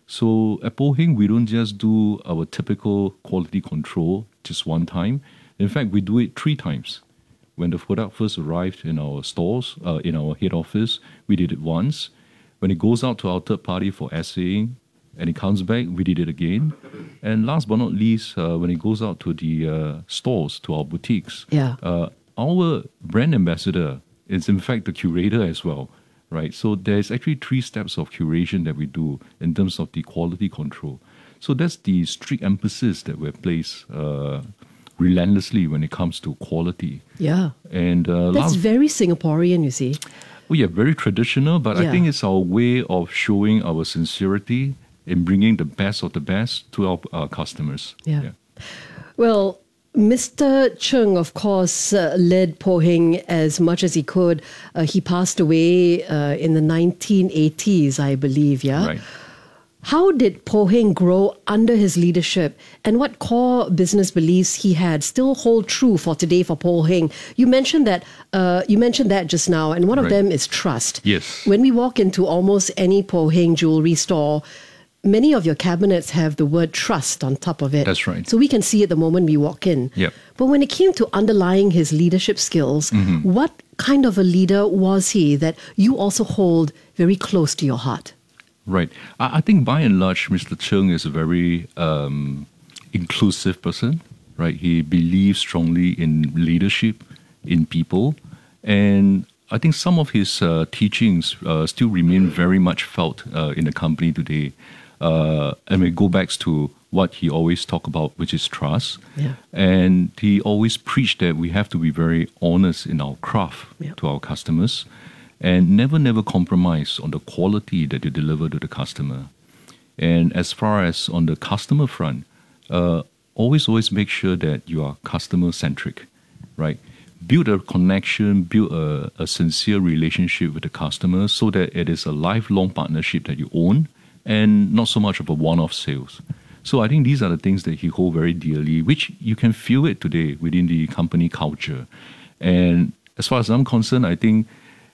So at Poh Heng, we don't just do our typical quality control just one time. In fact, we do it three times. When the product first arrived in our stores, uh, in our head office, we did it once. When it goes out to our third party for assaying, and it comes back, we did it again. And last but not least, uh, when it goes out to the uh, stores, to our boutiques, yeah. uh, our brand ambassador is in fact the curator as well, right? So there's actually three steps of curation that we do in terms of the quality control. So that's the strict emphasis that we place uh, relentlessly when it comes to quality. Yeah. And uh, that's last, very Singaporean, you see. well, yeah, very traditional, but Yeah. I think it's our way of showing our sincerity in bringing the best of the best to our, our customers. Yeah. Well, Mister Cheung, of course, uh, led Poh Heng as much as he could. Uh, he passed away uh, in the nineteen eighties, I believe, yeah? Right. How did Poh Heng grow under his leadership, and what core business beliefs he had still hold true for today for Poh Heng? You mentioned that. Uh, you mentioned that just now, and one of Right. them is trust. Yes. When we walk into almost any Poh Heng jewelry store, many of your cabinets have the word trust on top of it. That's right. So we can see it the moment we walk in. Yep. But when it came to underlying his leadership skills, Mhm. what kind of a leader was he that you also hold very close to your heart? Right. I, I think by and large, Mister Cheung is a very um, inclusive person, right? He believes strongly in leadership, in people. And I think some of his uh, teachings uh, still remain very much felt uh, in the company today. Uh, and it go back to what he always talk about, which is trust. Yeah. And he always preached that we have to be very honest in our craft Yeah. to our customers and never, never compromise on the quality that you deliver to the customer. And as far as on the customer front, uh, always, always make sure that you are customer-centric, right? Build a connection, build a, a sincere relationship with the customer so that it is a lifelong partnership that you own and not so much of a one-off sales. So I think these are the things that he holds very dearly, which you can feel it today within the company culture. And as far as I'm concerned, I think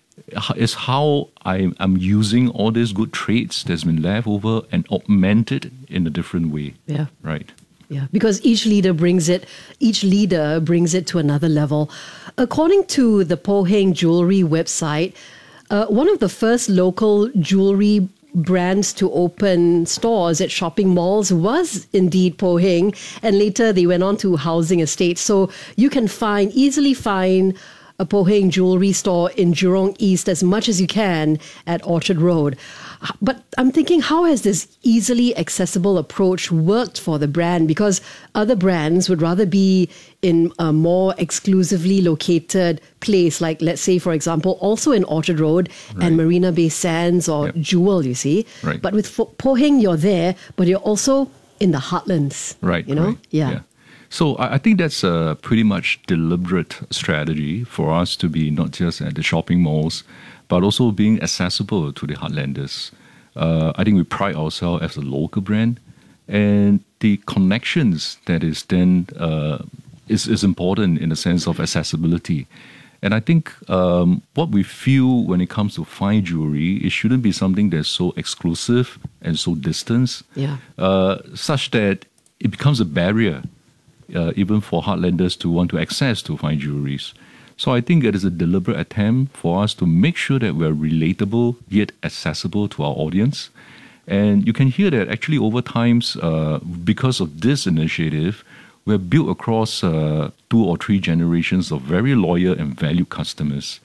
it's how I'm, I'm using all these good traits that's been left over and augmented in a different way. Yeah. Right. Yeah, because each leader brings it, each leader brings it to another level. According to the Poh Heng Jewelry website, uh, one of the first local jewelry brands to open stores at shopping malls was indeed Poh Heng, and later they went on to housing estates. So you can find, easily find a Poh Heng jewelry store in Jurong East as much as you can at Orchard Road. But I'm thinking, how has this easily accessible approach worked for the brand? Because other brands would rather be in a more exclusively located place, like, let's say, for example, also in Orchard Road and Marina Bay Sands or Jewel, you see. Right. But with Poh Heng, you're there, but you're also in the heartlands. Right. You know? Right. Yeah. So I I think that's a pretty much deliberate strategy for us to be not just at the shopping malls, but also being accessible to the heartlanders. Uh, I think we pride ourselves as a local brand, and the connections that is then uh, is is important in the sense of accessibility. And I think um, what we feel when it comes to fine jewelry, it shouldn't be something that's so exclusive and so distant, Yeah. uh, such that it becomes a barrier uh, even for heartlanders to want to access to fine jewelries. So I think it is a deliberate attempt for us to make sure that we're relatable yet accessible to our audience. And you can hear that actually over times, uh, because of this initiative, we're built across uh, two or three generations of very loyal and valued customers.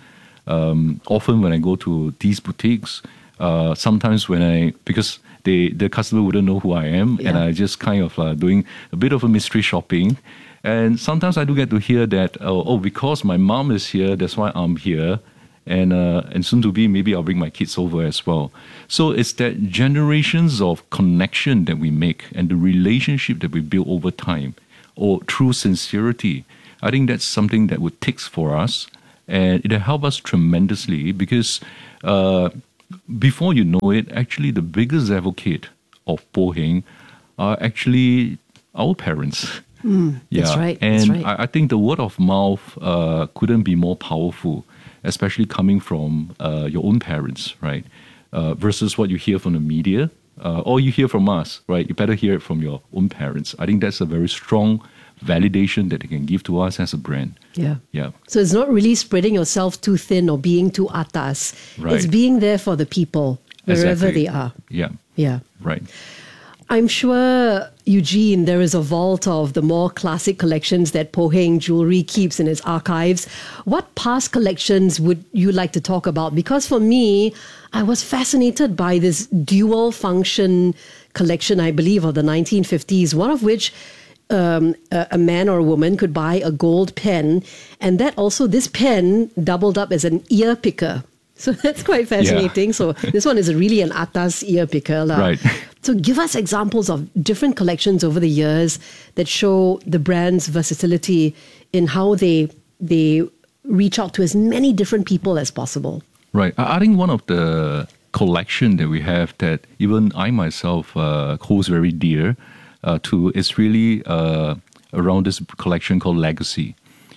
Um, often when I go to these boutiques, uh, sometimes when I, because they, the customer wouldn't know who I am, yeah. and I just kind of uh, doing a bit of a mystery shopping. And sometimes I do get to hear that, oh, oh because my mom is here, that's why I'm here. And uh, and soon to be, maybe I'll bring my kids over as well. So it's that generations of connection that we make and the relationship that we build over time, or through sincerity. I think that's something that would take for us, and it'll help us tremendously because uh, before you know it, actually the biggest advocate of Po Heng are actually our parents. Mm, yeah, that's right. And that's right. I, I think the word of mouth uh, couldn't be more powerful, especially coming from uh, your own parents, right? Uh, versus what you hear from the media, uh, or you hear from us, right? You better hear it from your own parents. I think that's a very strong validation that they can give to us as a brand. Yeah. Yeah. So it's not really spreading yourself too thin or being too atas. Right. It's being there for the people, wherever Exactly. they are. Yeah. Yeah. Right. I'm sure, Eugene, there is a vault of the more classic collections that Po Heng Jewelry keeps in its archives. What past collections would you like to talk about? Because for me, I was fascinated by this dual function collection, I believe, of the nineteen fifties, one of which um, a, a man or a woman could buy a gold pen, and that also, this pen doubled up as an ear picker. So that's quite fascinating. Yeah. So this one is really an atas ear picker. La. Right. So give us examples of different collections over the years that show the brand's versatility in how they they reach out to as many different people as possible. Right. I I think one of the collection that we have that even I myself uh, holds very dear uh, to is really uh, around this collection called Legacy.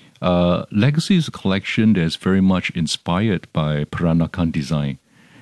Uh, Legacy is a collection that's very much inspired by Peranakan design.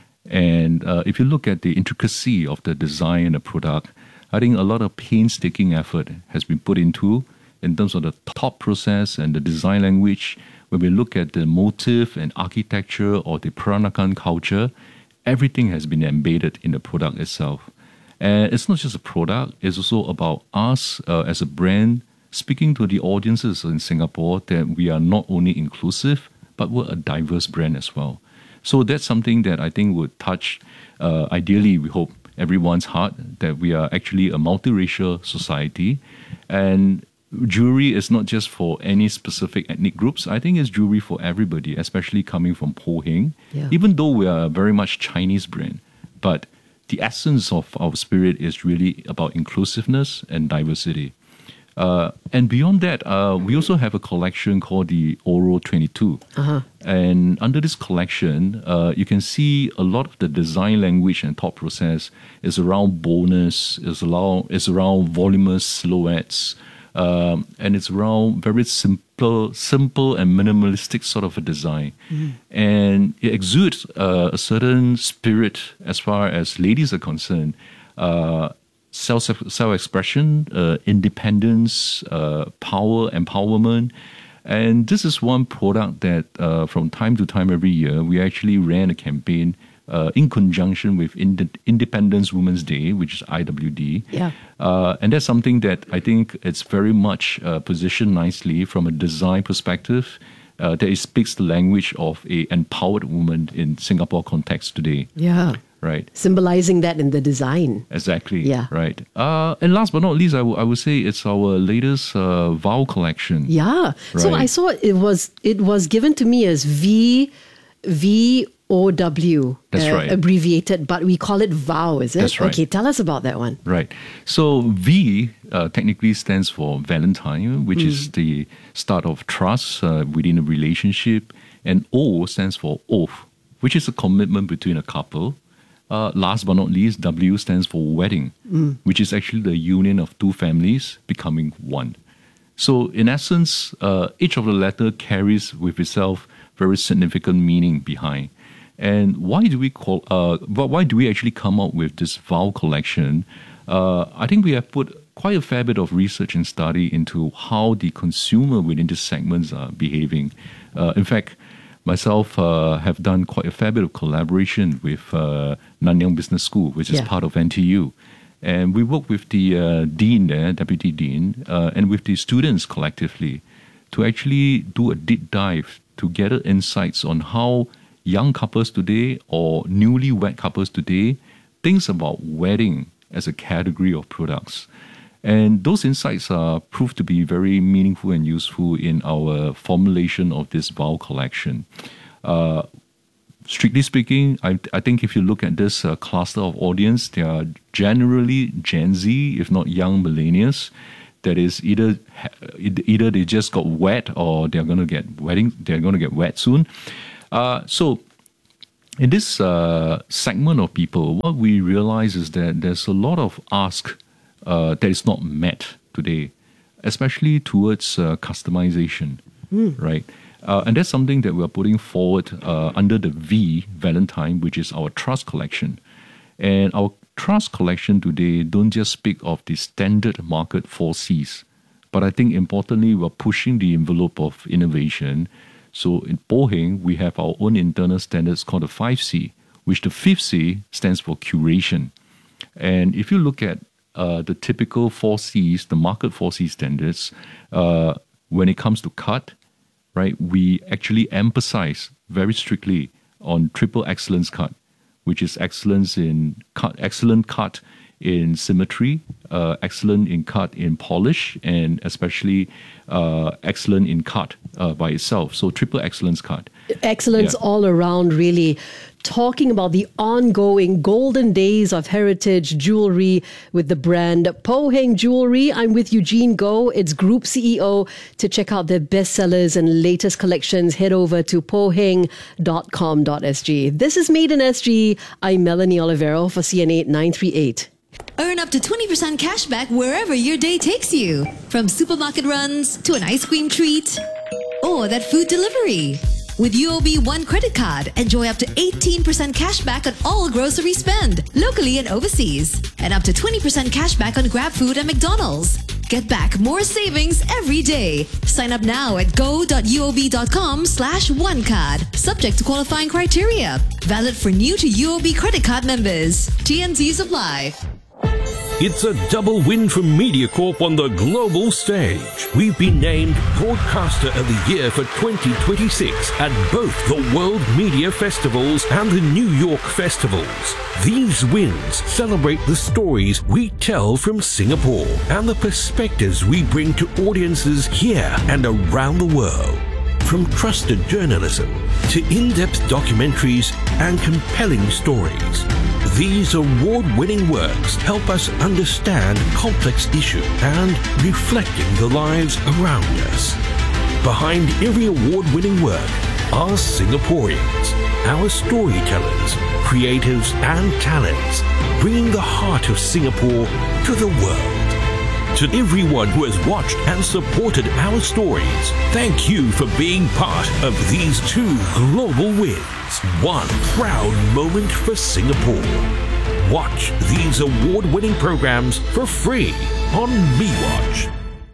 And uh, if you look at the intricacy of the design and the product, I think a lot of painstaking effort has been put into in terms of the thought process and the design language. When we look at the motif and architecture or the Peranakan culture, everything has been embedded in the product itself. And it's not just a product, it's also about us uh, as a brand speaking to the audiences in Singapore that we are not only inclusive, but we're a diverse brand as well. So that's something that I think would touch, uh, ideally, we hope, everyone's heart, that we are actually a multiracial society. And jewelry is not just for any specific ethnic groups. I think it's jewelry for everybody, especially coming from Po Heng. Yeah. Even though we are a very much Chinese brand, but the essence of our spirit is really about inclusiveness and diversity. Uh, and beyond that, uh, we also have a collection called the Oro twenty-two. Uh-huh. And under this collection, uh, you can see a lot of the design language and thought process is around boldness, is around, is around voluminous silhouettes, um, and it's around very simple, simple and minimalistic sort of a design. Mm. And it exudes uh, a certain spirit as far as ladies are concerned. Uh, Self self-expression, uh, independence, uh, power, empowerment. And this is one product that uh, from time to time every year, we actually ran a campaign uh, in conjunction with Ind- Independence Women's Day, which is I W D. Yeah. Uh, and that's something that I think it's very much uh, positioned nicely from a design perspective, uh, that it speaks the language of a empowered woman in Singapore context today. Yeah. Right. Symbolizing that in the design. Exactly. Yeah. Right. Uh, and last but not least, I, w- I would say it's our latest uh, vow collection. Yeah. Right. So I saw it was it was given to me as V V O W. That's uh, right. Abbreviated, but we call it vow, is it? That's right. Okay, tell us about that one. Right. So V uh, technically stands for Valentine, which mm. is the start of trust uh, within a relationship. And O stands for oath, which is a commitment between a couple. Uh, last but not least, W stands for wedding, mm. which is actually the union of two families becoming one. So in essence, uh, each of the letter carries with itself very significant meaning behind. And why do we call? Uh, why do we actually come up with this vow collection? Uh, I think we have put quite a fair bit of research and study into how the consumer within these segments are behaving. Uh, in fact, myself uh, have done quite a fair bit of collaboration with uh, Nanyang Business School, which is Yeah. part of N T U. And we work with the uh, dean there, deputy dean, uh, and with the students collectively to actually do a deep dive to gather insights on how young couples today or newlywed couples today thinks about wedding as a category of products. And those insights are proved to be very meaningful and useful in our formulation of this vow collection. Uh, strictly speaking, I, I think if you look at this uh, cluster of audience, they are generally Gen Z, if not young millennials. That is either either they just got wed or they're going to get wedding. They're going to get wed soon. Uh, so, in this uh, segment of people, what we realize is that there's a lot of ask uh, that is not met today, especially towards uh, customization, mm. right? Uh, and that's something that we're putting forward uh, under the V Valentine, which is our trust collection. And our trust collection today don't just speak of the standard market four C's, but I think importantly, we're pushing the envelope of innovation. So in Poh Heng, we have our own internal standards called the five C, which the fifth C stands for curation. And if you look at uh, the typical four C's, the market four C standards, uh, when it comes to cut, right, we actually emphasize very strictly on triple excellence cut, which is excellence in cut, excellent cut in symmetry, uh, excellent in cut in polish, and especially uh, excellent in cut uh, by itself. So triple excellence cut. Excellence yeah. all around, really. Talking about the ongoing golden days of heritage jewelry with the brand Poh Heng Jewelry. I'm with Eugene Goh, its group C E O. To check out their bestsellers and latest collections, head over to poh heng dot com dot s g. This is Made in S G. I'm Melanie Olivero for C N A nine three eight. Earn up to twenty percent cash back wherever your day takes you. From supermarket runs to an ice cream treat or that food delivery. With U O B One credit card, enjoy up to eighteen percent cash back on all grocery spend, locally and overseas. And up to twenty percent cash back on GrabFood and McDonald's. Get back more savings every day. Sign up now at go dot u o b dot com slash one card. Subject to qualifying criteria. Valid for new to U O B credit card members. T N Cs apply. It's a double win for MediaCorp on the global stage. We've been named Broadcaster of the Year for twenty twenty-six at both the World Media Festivals and the New York Festivals. These wins celebrate the stories we tell from Singapore and the perspectives we bring to audiences here and around the world. From trusted journalism to in-depth documentaries and compelling stories, these award-winning works help us understand complex issues and reflecting the lives around us. Behind every award-winning work are Singaporeans, our storytellers, creatives and talents, bringing the heart of Singapore to the world. To everyone who has watched and supported our stories, thank you for being part of these two global wins. One proud moment for Singapore. Watch these award-winning programs for free on MeWatch.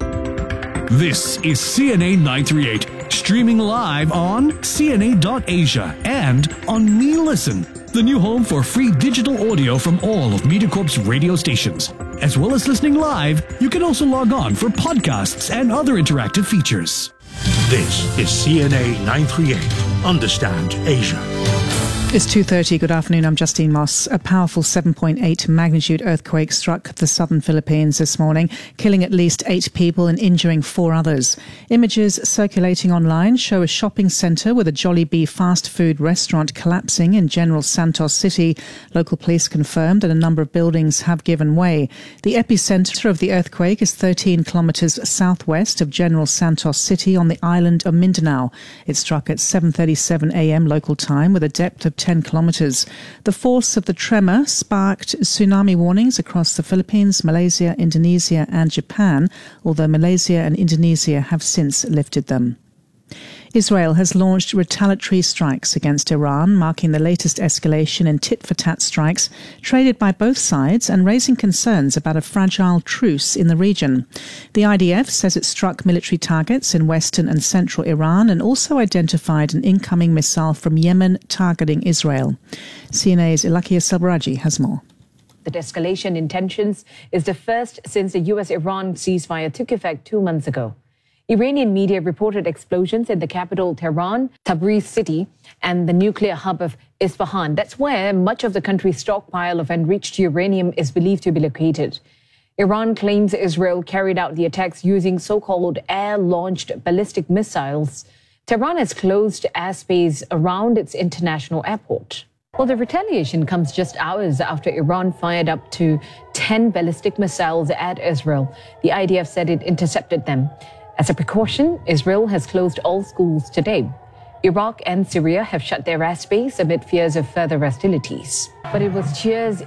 This is C N A nine three eight, streaming live on C N A dot asia and on MeListen, the new home for free digital audio from all of MediaCorp's radio stations. As well as listening live, you can also log on for podcasts and other interactive features. This is C N A nine three eight. Understand Asia. It's two thirty. Good afternoon. I'm Justine Moss. A powerful seven point eight magnitude earthquake struck the southern Philippines this morning, killing at least eight people and injuring four others. Images circulating online show a shopping centre with a Jollibee fast food restaurant collapsing in General Santos City. Local police confirmed that a number of buildings have given way. The epicentre of the earthquake is thirteen kilometres southwest of General Santos City on the island of Mindanao. It struck at seven thirty-seven a m local time with a depth of ten kilometres. The force of the tremor sparked tsunami warnings across the Philippines, Malaysia, Indonesia and Japan, although Malaysia and Indonesia have since lifted them. Israel has launched retaliatory strikes against Iran, marking the latest escalation in tit-for-tat strikes traded by both sides and raising concerns about a fragile truce in the region. The I D F says it struck military targets in western and central Iran and also identified an incoming missile from Yemen targeting Israel. C N A's Ilakia Selbraji has more. The escalation in tensions is the first since the U S-Iran ceasefire took effect two months ago. Iranian media reported explosions in the capital Tehran, Tabriz city, and the nuclear hub of Isfahan. That's where much of the country's stockpile of enriched uranium is believed to be located. Iran claims Israel carried out the attacks using so-called air-launched ballistic missiles. Tehran has closed airspace around its international airport. Well, the retaliation comes just hours after Iran fired up to ten ballistic missiles at Israel. The I D F said it intercepted them. As a precaution, Israel has closed all schools today. Iraq and Syria have shut their airspace amid fears of further hostilities. But it was cheers